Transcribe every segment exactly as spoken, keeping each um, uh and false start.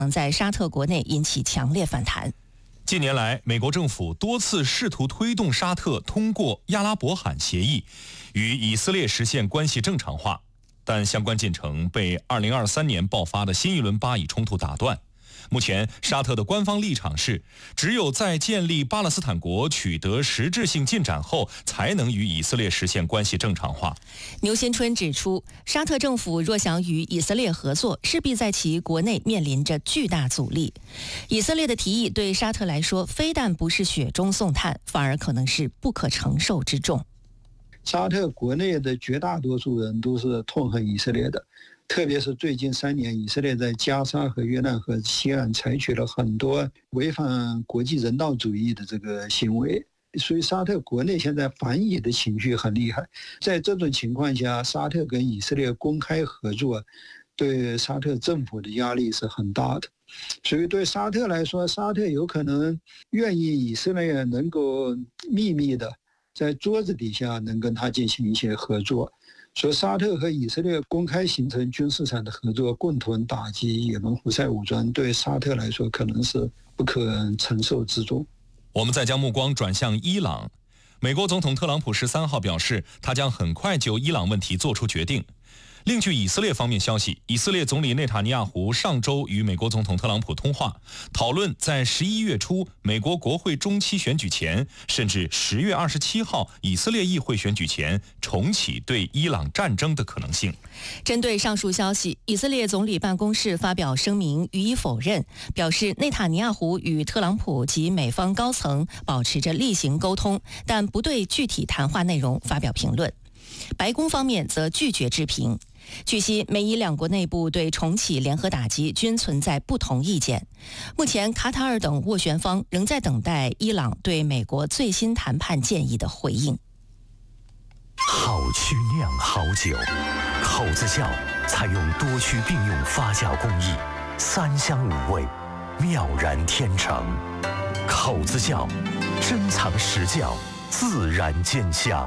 在沙特国内引起强烈反弹。 近年来，美国政府多次试图推动沙特通过亚拉伯罕协议与以色列实现关系正常化，但相关进程被二零二三年爆发的新一轮巴以冲突打断。目前，沙特的官方立场是，只有在建立巴勒斯坦国取得实质性进展后，才能与以色列实现关系正常化。 牛新春指出，沙特政府若想与以色列合作，势必在其国内面临着巨大阻力。以色列的提议对沙特来说，非但不是雪中送炭，反而可能是不可承受之重。 沙特国内的绝大多数人都是痛恨以色列的。特别是最近三年，以色列在加沙和约旦河西岸采取了很多违反国际人道主义的这个行为，所以沙特国内现在反以的情绪很厉害。在这种情况下，沙特跟以色列公开合作，对沙特政府的压力是很大的。所以对沙特来说，沙特有可能愿意以色列能够秘密的在桌子底下能跟他进行一些合作。所以沙特和以色列公开形成军事上的合作，共同打击也门胡塞武装，对沙特来说可能是不可承受之重。 我们再将目光转向伊朗，美国总统特朗普十三号表示，他将很快就伊朗问题做出决定。另据以色列方面消息，以色列总理内塔尼亚胡上周与美国总统特朗普通话，讨论在十一月初美国国会中期选举前，甚至十月二十七号以色列议会选举前重启对伊朗战争的可能性。 针对上述消息，以色列总理办公室发表声明予以否认，表示内塔尼亚胡与特朗普及美方高层保持着例行沟通，但不对具体谈话内容发表评论。白宫方面则拒绝置评。据悉，美伊两国内部对重启联合打击均存在不同意见。目前，卡塔尔等斡旋方仍在等待伊朗对美国最新谈判建议的回应。 好曲酿好酒，口子窖采用多区并用发酵工艺，三香五味，妙然天成。口子窖，珍藏实窖，自然见香。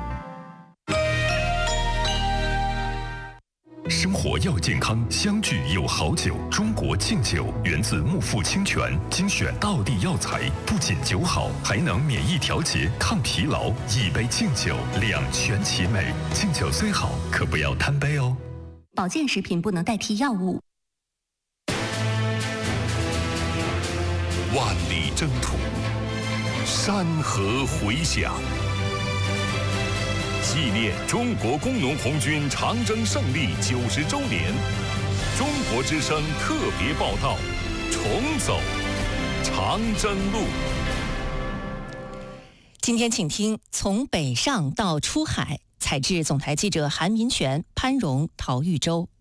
生活要健康，相聚有好酒。中国敬酒源自木富清泉，精选道地药材，不仅酒好，还能免疫调节、抗疲劳。一杯敬酒，两全其美。敬酒虽好，可不要贪杯哦。 保健食品不能代替药物。 万里征途，山河回响。纪念中国工农红军长征胜利九十周年，中国之声特别报道：重走长征路。 今天请听从北上到出海，采制总台记者韩民权、潘荣、陶玉洲。